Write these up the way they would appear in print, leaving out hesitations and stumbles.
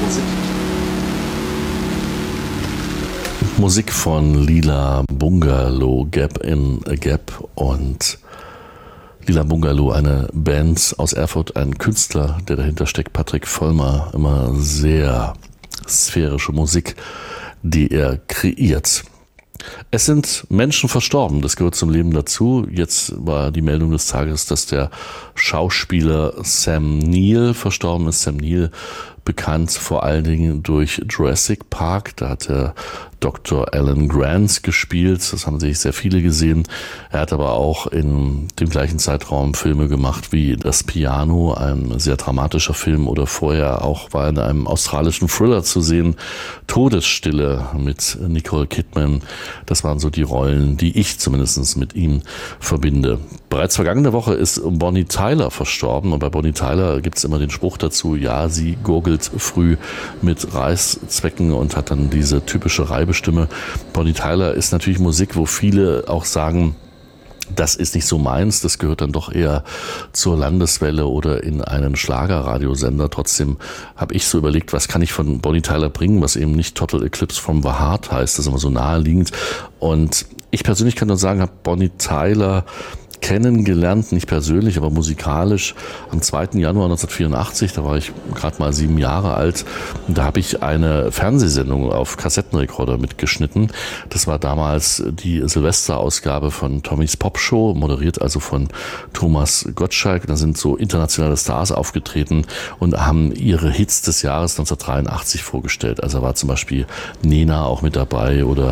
Musik von Lila Bungalow, Gap in a Gap. Und Lila Bungalow, eine Band aus Erfurt, ein Künstler, der dahinter steckt, Patrick Vollmer, immer sehr sphärische Musik, die er kreiert. Es sind Menschen verstorben, das gehört zum Leben dazu. Jetzt war die Meldung des Tages, dass der Schauspieler Sam Neill verstorben ist. Sam Neill, bekannt vor allen Dingen durch Jurassic Park, da hat er Dr. Alan Grant gespielt, das haben sich sehr viele gesehen. Er hat aber auch in dem gleichen Zeitraum Filme gemacht wie Das Piano, ein sehr dramatischer Film, oder vorher auch war er in einem australischen Thriller zu sehen, Todesstille mit Nicole Kidman. Das waren so die Rollen, die ich zumindest mit ihm verbinde. Bereits vergangene Woche ist Bonnie Tyler verstorben, und bei Bonnie Tyler gibt es immer den Spruch dazu, ja, sie gurgelt früh mit Reißzwecken und hat dann diese typische Reibestimme. Bonnie Tyler ist natürlich Musik, wo viele auch sagen, das ist nicht so meins, das gehört dann doch eher zur Landeswelle oder in einen Schlagerradiosender. Trotzdem habe ich so überlegt, was kann ich von Bonnie Tyler bringen, was eben nicht Total Eclipse from the Heart heißt, das ist immer so naheliegend. Und ich persönlich kann nur sagen, habe Bonnie Tyler kennengelernt, nicht persönlich, aber musikalisch, am 2. Januar 1984, da war ich gerade mal 7 Jahre alt, und da habe ich eine Fernsehsendung auf Kassettenrekorder mitgeschnitten. Das war damals die Silvesterausgabe von Tommys Popshow, moderiert also von Thomas Gottschalk. Da sind so internationale Stars aufgetreten und haben ihre Hits des Jahres 1983 vorgestellt. Also war zum Beispiel Nena auch mit dabei oder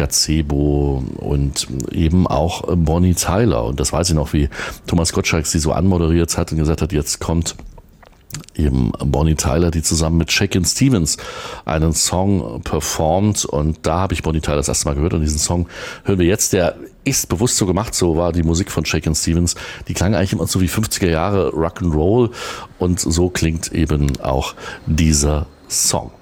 Gazebo und eben auch Bonnie Tyler. Und das weiß ich noch, wie Thomas Gottschalk sie so anmoderiert hat und gesagt hat, jetzt kommt eben Bonnie Tyler, die zusammen mit Shakin' Stevens einen Song performt, und da habe ich Bonnie Tyler das erste Mal gehört, und diesen Song hören wir jetzt, der ist bewusst so gemacht, so war die Musik von Shakin' Stevens, die klang eigentlich immer so wie 50er Jahre Rock'n'Roll, und so klingt eben auch dieser Song.